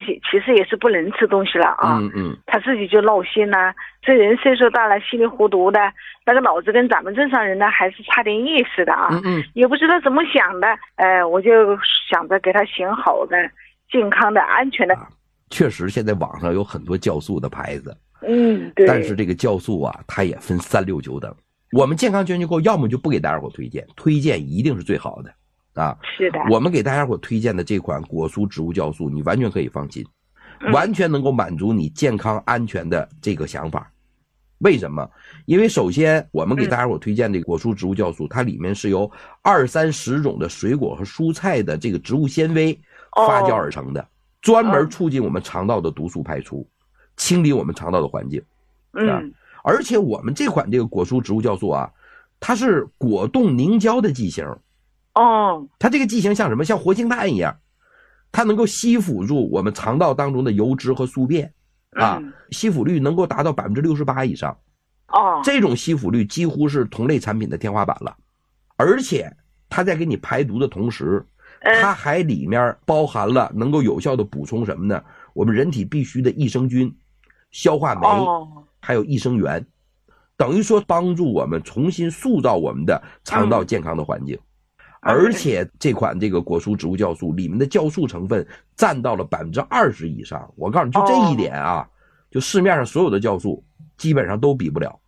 西其实也是不能吃东西了啊。他自己就闹心了，这人岁数大了，稀里糊涂的，那个脑子跟咱们正常人呢还是差点意思的啊。也不知道怎么想的，我就想着给他选好的、健康的、安全的。 确实，现在网上有很多酵素的牌子。 对。 但是这个酵素啊，它也分3、6、9等。我们健康全球购要么就不给大家伙推荐，推荐一定是最好的啊。 是的。 我们给大家伙推荐的这款果蔬植物酵素，你完全可以放心，完全能够满足你健康安全的这个想法。为什么？因为首先我们给大家伙推荐这个果蔬植物酵素，它里面是由20、30种的水果和蔬菜的这个植物纤维发酵而成的，专门促进我们肠道的毒素排出，清理我们肠道的环境。而且我们这款这个果蔬植物酵素啊，它是果冻凝胶的剂型。它这个剂型像什么？像活性炭一样，它能够吸附住我们肠道当中的油脂和宿便啊，吸附率能够达到68%以上。这种吸附率几乎是同类产品的天花板了。而且它在给你排毒的同时，它还里面包含了能够有效的补充什么呢？我们人体必需的益生菌、消化酶，还有益生元，等于说帮助我们重新塑造我们的肠道健康的环境。而且这款这个果蔬植物酵素里面的酵素成分占到了20%以上。我告诉你，就这一点啊，就市面上所有的酵素基本上都比不了。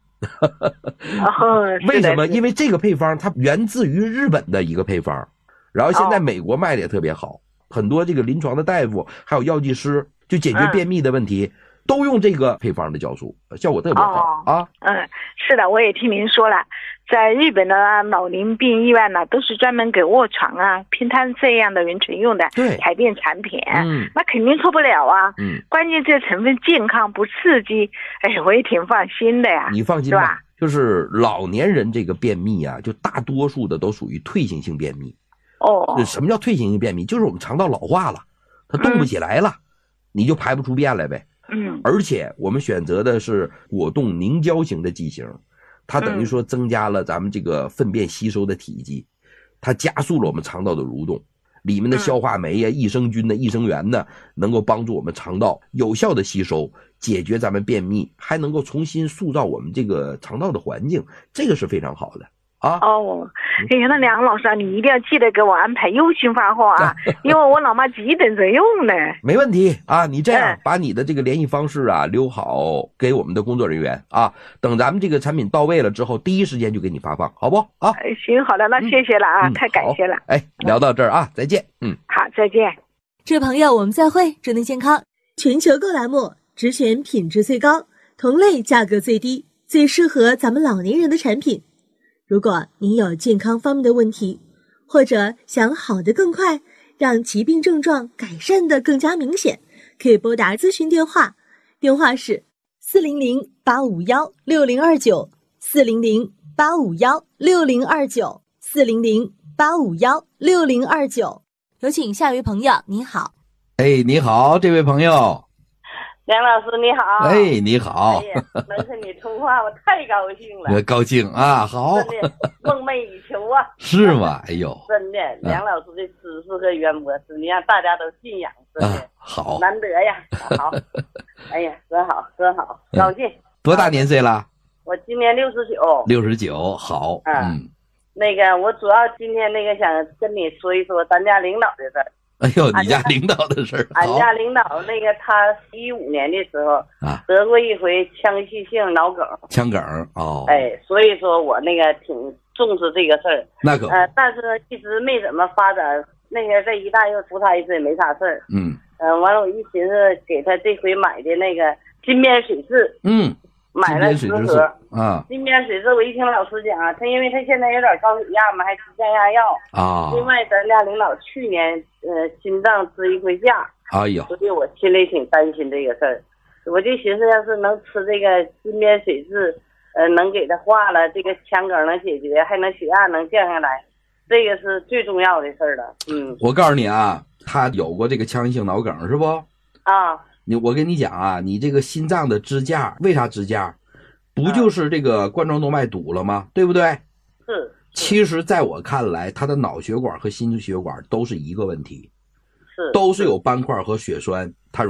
为什么？因为这个配方它源自于日本的一个配方，然后现在美国卖的也特别好，很多这个临床的大夫还有药剂师就解决便秘的问题，都用这个配方的酵素，效果特别好啊。 是的，我也听您说了，在日本的老龄病医院呢，都是专门给卧床啊、偏瘫这样的人群用的排便产品。那肯定错不了啊。关键这成分健康不刺激，我也挺放心的呀。 你放心吧，就是老年人这个便秘啊，就大多数的都属于退行性便秘。什么叫退行性便秘？就是我们肠道老化了，它动不起来了，你就排不出便来呗。而且我们选择的是果冻凝胶型的剂型，它等于说增加了咱们这个粪便吸收的体积，它加速了我们肠道的蠕动，里面的消化酶呀、益生菌的益生元呢，能够帮助我们肠道有效的吸收，解决咱们便秘，还能够重新塑造我们这个肠道的环境，这个是非常好的。 那梁老师啊，你一定要记得给我安排优先发货啊，因为我老妈急等着用呢。 没问题啊，你这样把你的这个联系方式啊留好给我们的工作人员啊，等咱们这个产品到位了之后，第一时间就给你发放，好不啊？ 行，好的，那谢谢了啊，太感谢了。 聊到这儿啊，再见。 好，再见。 这位朋友，我们再会，祝您健康。全球购栏目只选品质最高、同类价格最低、最适合咱们老年人的产品。如果您有健康方面的问题，或者想好得更快，让疾病症状改善得更加明显，可以拨打咨询电话，电话是400-851-6029，400-851-6029，400-851-6029。有请下一位朋友，你好。 你好，这位朋友。 梁老师你好。 你好。 能和你通话，我太高兴了。 高兴啊，好。 真的梦寐以求啊。 是吗？ 真的，梁老师的知识和渊博，实际上大家都信仰，真的。 好。 难得呀，好。真好，高兴。 多大年岁了？ 我今年69。 69，好。 那个，我主要今天想跟你说一说咱家领导的事儿。 你家领导的事儿。 俺家领导他15年的时候得过一回腔隙性脑梗。 腔梗所以说我挺重视这个事儿。 那可但是一直没怎么发展。这一大又扶他一次也没啥事儿。完了我一寻思给他这回买的金边水蛭。买了10盒金边水蛭，我一听老师讲他因为他现在有点高血压嘛，还吃降压药另外咱家领导去年心脏支一回架，所以我心里挺担心这个事儿。我就寻思要是能吃这个金边水蛭能给他化了，这个腔梗能解决，还能血压能降下来，这个是最重要的事儿了。 我告诉你啊，他有过这个腔隙性脑梗是不？我跟你讲啊，你这个心脏的支架，为啥支架？不就是这个冠状动脉堵了吗？对不对？ 是。 其实在我看来，他的脑血管和心血管都是一个问题， 是， 都是有斑块和血栓。